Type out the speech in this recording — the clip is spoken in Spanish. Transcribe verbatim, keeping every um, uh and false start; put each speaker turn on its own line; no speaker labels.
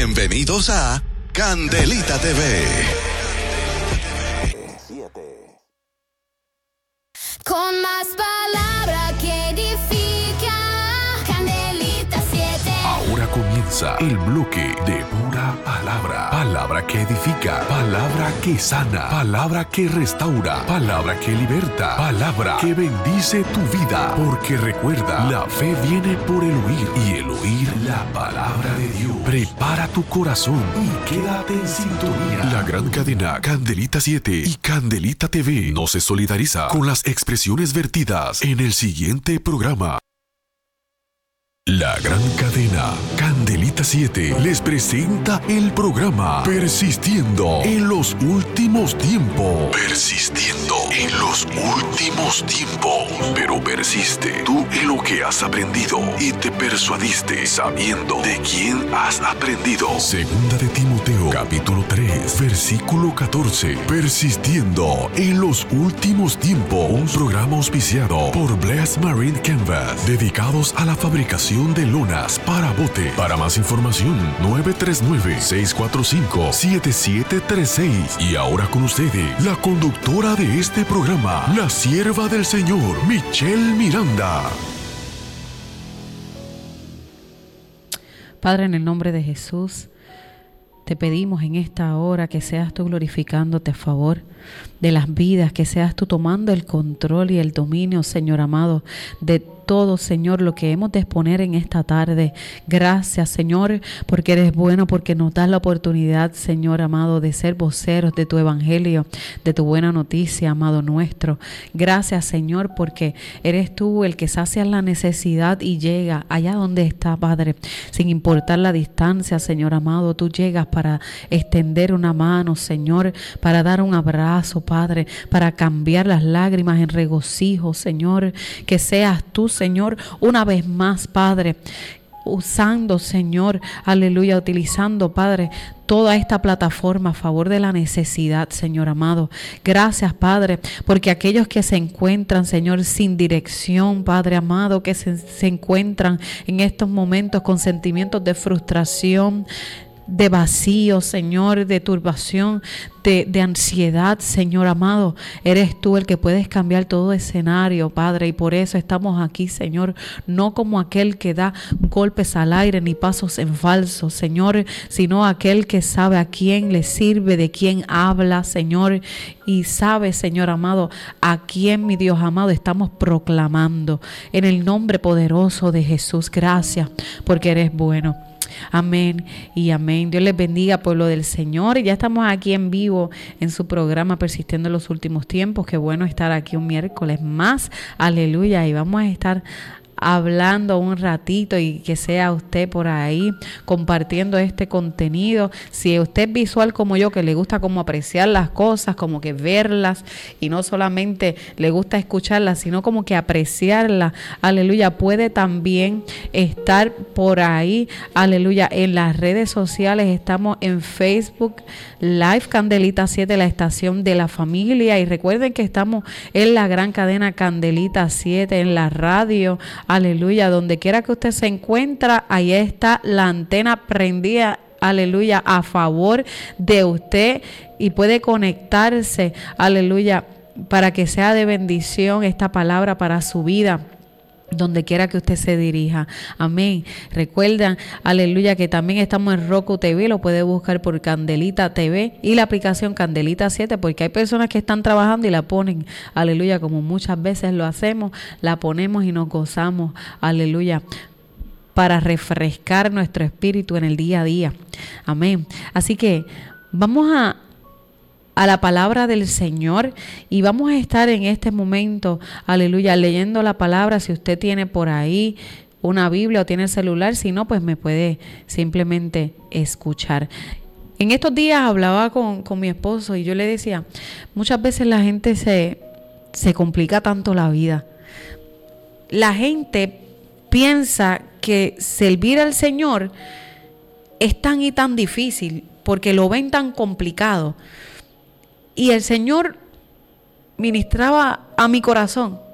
Bienvenidos a Candelita T V.
Con más palabra que edifica, Candelita siete.
Ahora comienza el bloque de pura palabra. Palabra que edifica, palabra que sana, palabra que restaura, palabra que liberta, palabra que bendice tu vida. Porque recuerda, la fe viene por el oír y el oír la palabra de Dios. Prepara tu corazón y quédate en sintonía. La gran cadena Candelita siete y Candelita T V no se solidariza con las expresiones vertidas en el siguiente programa. La gran cadena Candelita siete les presenta el programa Persistiendo en los últimos tiempos. Persistiendo en los últimos tiempos. Pero persiste tú en lo que has aprendido y te persuadiste sabiendo de quién has aprendido. Segunda de Timoteo, capítulo tres, versículo catorce. Persistiendo en los últimos tiempos. Un programa auspiciado por Blessed Marine Canvas, dedicados a la fabricación de lonas para bote. Para más información, nueve tres nueve, seis cuatro cinco, siete siete tres seis. Y ahora con ustedes, la conductora de este programa, la sierva del Señor, Michelle Miranda.
Padre, en el nombre de Jesús, te pedimos en esta hora que seas tú glorificándote a favor de las vidas, que seas tú tomando el control y el dominio, Señor amado, de todo, Señor, lo que hemos de exponer en esta tarde. Gracias, Señor, porque eres bueno, porque nos das la oportunidad, Señor amado, de ser voceros de tu evangelio, de tu buena noticia, amado nuestro. Gracias, Señor, porque eres tú el que sacia la necesidad y llega allá donde está, Padre, sin importar la distancia, Señor amado. Tú llegas para extender una mano, Señor, para dar un abrazo, Padre, para cambiar las lágrimas en regocijo, Señor. Que seas tú, Señor, una vez más, Padre, usando, Señor, aleluya, utilizando, Padre, toda esta plataforma a favor de la necesidad, Señor amado. Gracias, Padre, porque aquellos que se encuentran, Señor, sin dirección, Padre amado, que se, se encuentran en estos momentos con sentimientos de frustración, de vacío, Señor, de turbación, de, de ansiedad, Señor amado. Eres tú el que puedes cambiar todo escenario, Padre, y por eso estamos aquí, Señor, no como aquel que da golpes al aire ni pasos en falso, Señor, sino aquel que sabe a quién le sirve, de quién habla, Señor, y sabe, Señor amado, a quién, mi Dios amado, estamos proclamando. En el nombre poderoso de Jesús, gracias, porque eres bueno. Amén y amén. Dios les bendiga, pueblo del Señor. Y ya estamos aquí en vivo en su programa Persistiendo en los últimos tiempos. Qué bueno estar aquí un miércoles más. Aleluya. Y vamos a estar hablando un ratito y que sea usted por ahí compartiendo este contenido. Si usted es visual como yo, que le gusta como apreciar las cosas, como que verlas y no solamente le gusta escucharlas, sino como que apreciarlas, aleluya, puede también estar por ahí, aleluya, en las redes sociales. Estamos en Facebook Live Candelita siete, la estación de la familia, y recuerden que estamos en la gran cadena Candelita siete, en la radio. Aleluya, donde quiera que usted se encuentra, ahí está la antena prendida, aleluya, a favor de usted, y puede conectarse, aleluya, para que sea de bendición esta palabra para su vida, donde quiera que usted se dirija. Amén. Recuerdan, aleluya, que también estamos en Roku T V, lo puede buscar por Candelita T V y la aplicación Candelita siete, porque hay personas que están trabajando y la ponen, aleluya, como muchas veces lo hacemos, la ponemos y nos gozamos, aleluya, para refrescar nuestro espíritu en el día a día. Amén. Así que vamos a a la palabra del Señor, y vamos a estar en este momento, aleluya, leyendo la palabra. Si usted tiene por ahí una Biblia o tiene el celular, si no, pues me puede simplemente escuchar. En estos días hablaba con, con mi esposo y yo le decía, muchas veces la gente se, se complica tanto la vida. La gente piensa que servir al Señor es tan y tan difícil porque lo ven tan complicado. Y el Señor ministraba a mi corazón